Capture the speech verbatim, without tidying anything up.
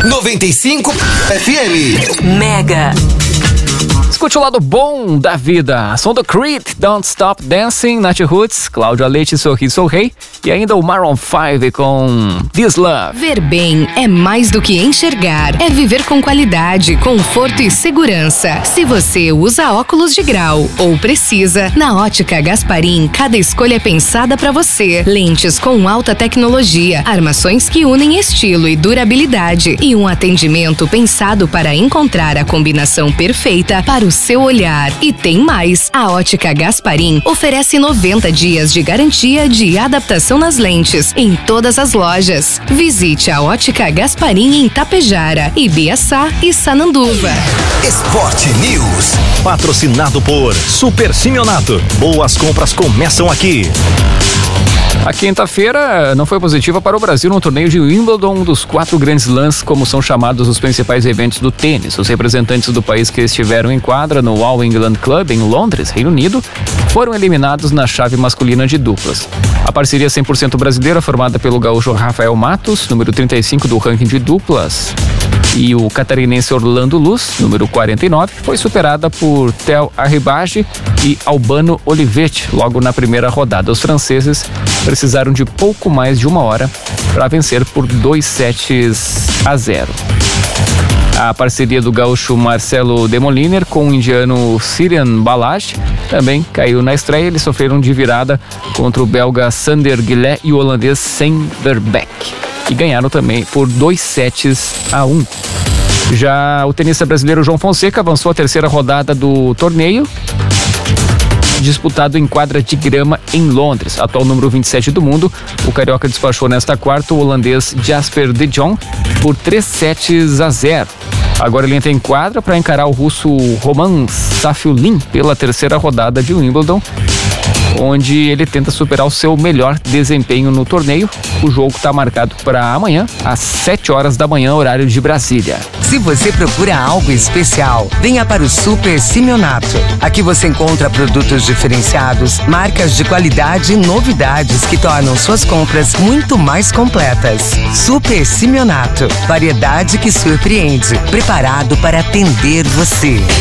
noventa e cinco F M. Mega. Escute o lado bom da vida. Som do Creed, Don't Stop Dancing, Nat Roots, Cláudia Leite, Sorri Sou Rei e ainda o Maroon cinco com This Love. Ver bem é mais do que enxergar, é viver com qualidade, conforto e segurança. Se você usa óculos de grau ou precisa, na Ótica Gasparim, cada escolha é pensada para você. Lentes com alta tecnologia, armações que unem estilo e durabilidade e um atendimento pensado para encontrar a combinação perfeita para o seu olhar. E tem mais, a Ótica Gasparim oferece noventa dias de garantia de adaptação nas lentes em todas as lojas. Visite a Ótica Gasparim em Tapejara, Ibiaçá e Sananduva. Esporte News. Patrocinado por Super Simeonato. Boas compras começam aqui. A quinta-feira não foi positiva para o Brasil no torneio de Wimbledon, um dos quatro grandes lãs, como são chamados os principais eventos do tênis. Os representantes do país que estiveram em quadra no All England Club, em Londres, Reino Unido, foram eliminados na chave masculina de duplas. A parceria cem por cento brasileira, formada pelo gaúcho Rafael Matos, número trinta e cinco do ranking de duplas, e o catarinense Orlando Luz, número quarenta e nove, foi superada por Theo Arribage e Albano Olivetti logo na primeira rodada. Os franceses precisaram de pouco mais de uma hora para vencer por dois sets a zero. A parceria do gaúcho Marcelo Demoliner com o indiano Sirian Balaj também caiu na estreia. Eles sofreram de virada contra o belga Sander Guillet e o holandês Senderbeck, e ganharam também por dois sets a um. Já o tenista brasileiro João Fonseca avançou a terceira rodada do torneio, disputado em quadra de grama em Londres. Atual número vinte e sete do mundo, o carioca despachou nesta quarta o holandês Jasper de Jong por três sets a zero. Agora ele entra em quadra para encarar o russo Roman Safiullin pela terceira rodada de Wimbledon, onde ele tenta superar o seu melhor desempenho no torneio. O jogo está marcado para amanhã, às sete horas da manhã, horário de Brasília. Se você procura algo especial, venha para o Super Simeonato. Aqui você encontra produtos diferenciados, marcas de qualidade e novidades que tornam suas compras muito mais completas. Super Simeonato, variedade que surpreende, preparado para atender você.